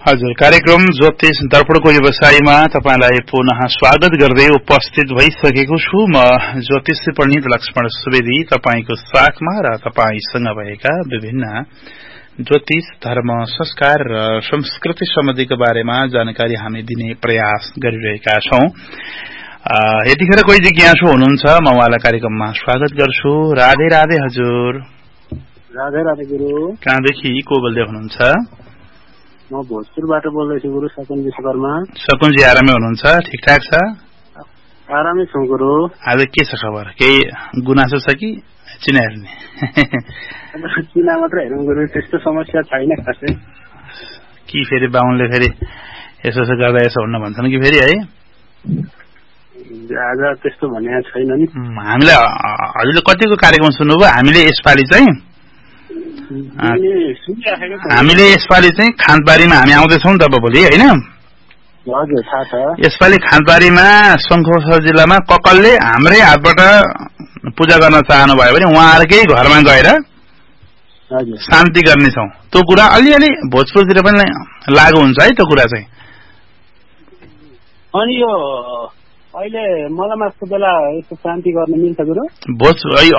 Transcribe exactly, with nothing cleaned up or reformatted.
हजुर, कार्यक्रम ज्योतिष दर्पणको व्यवसायमा तपाईलाई पुनः स्वागत गर्दै उपस्थित भइसकेको छु। म ज्योतिषी पण्डित लक्ष्मण सुवेदी तपाईको साथमा र तपाईसँग भएका विभिन्न ज्योतिष, धर्म, संस्कार र संस्कृति सम्बन्धीको बारेमा जानकारी हामी दिने प्रयास गरिरहेका छौं। यतिखेर कोही जिज्ञासु हुनुहुन्छ, म उहाँलाई कार्यक्रममा स्वागत गर्छु। राधे राधे हजुर। राधे राधे गुरु। कहाँदेखि को बोल्दै हुनुहुन्छ? म भोजपुरबाट बोल्दैछु गुरु, सकुन विश्वकर्मा। सकुनजी आरामै हुनुहुन्छ? ठिकठाक छ? आरामै छु गुरु। आज के छ खबर? केही गुनासो छ कि चिना हेर्ने? चिना मात्र हेरौँ गुरु, त्यस्तो समस्या छैन खासै। कि फेरि बाहुनले फेरि यसो यसो गर्दा यसो हुन्न भन्छन् कि फेरि है? आज त्यस्तो भने छैन नि। हामीलाई हजुरले कतिको कार्यक्रम सुन्नुभयो? हामीले यसपालि चाहिँ हामीले यसपालि चाहिँ खानबारीमा हामी आउँदैछौँ तब भोलि होइन? हजुर थाहा छ। यसपालि खानबारीमा शङ्खुश्वर जिल्लामा ककलले हाम्रै हातबाट पूजा गर्न चाहनुभयो भने उहाँहरूकै घरमा गएर शान्ति गर्नेछौँ। त्यो कुरा अलिअलि भोजपुरतिर पनि लागू हुन्छ है त्यो कुरा चाहिँ। अनि यो अहिले मलाई मासको बेला यस्तो शान्ति गर्न मिल्छ गुरु? भोज